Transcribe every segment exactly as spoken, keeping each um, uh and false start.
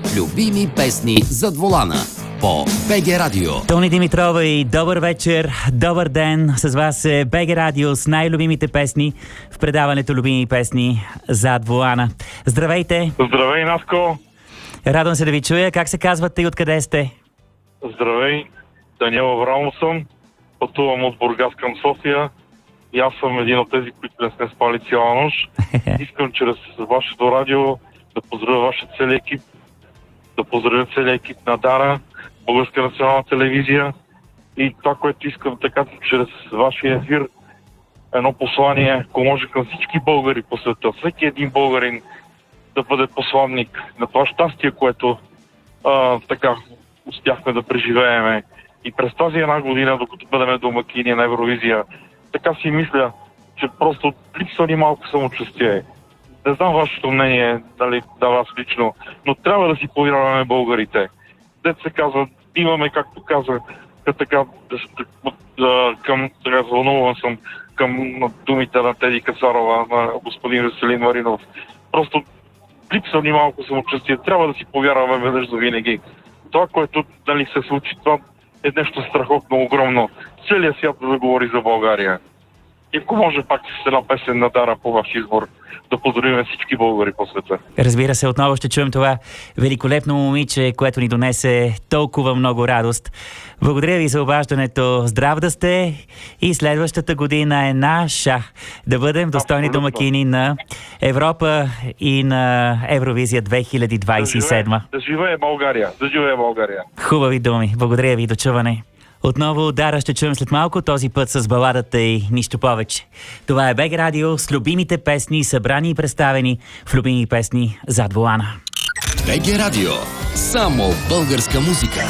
Любими песни зад волана по БГ Радио. Тони Димитрова и добър вечер, добър ден. С вас е БГ Радио с най-любимите песни в предаването Любими песни зад волана. Здравейте! Здравей, Наско! Радвам се да ви чуя. Как се казвате и откъде сте? Здравей, Даниел Аврамов съм. Пътувам от Бургас към София. И аз съм един от тези, които не сме спали цяла нощ. Искам чрез вашето радио да поздравя вашия цели екип, да поздравя целия екип на Дара, Българска национална телевизия, и това, което искам така чрез вашия ефир, едно послание, ако може, към всички българи по света. Всеки един българин да бъде посланник на това щастие, което а, така успяхме да преживееме. И през тази една година, докато бъдем домакини на Евровизия, така си мисля, че просто липсва ни малко самочувствие. Не знам вашето мнение, дали да вас лично, но трябва да си повярваме българите. Дет се казва, имаме, както каза, така, към, така вълнуван съм към думите на Теди Кацарова, на господин Веселин Маринов. Просто липсва ни малко самочувствие. Трябва да си повярваме веднъж за винаги. Това, което дали се случи, това е нещо страхотно, огромно. Целият свят да говори за България. И ако може пак с една песен на Дара по ваш избор, да поздравим всички българи по света. Разбира се, отново ще чуем това великолепно момиче, което ни донесе толкова много радост. Благодаря ви за обаждането. Здрав да сте и следващата година е наша. Да бъдем достойни Абсолютно. домакини на Европа и на Евровизия две хиляди двадесет и седма. Да живее, да живее България. Да живее България. Хубави думи. Благодаря ви. До чуване. Отново Дара ще чуем след малко, този път с баладата и нищо повече. Това е БГ Радио с любимите песни, събрани и представени в Любими песни зад волана. БГ Радио. Само българска музика.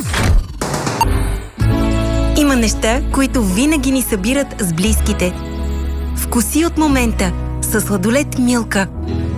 Има неща, които винаги ни събират с близките. Вкуси от момента със сладолет Милка.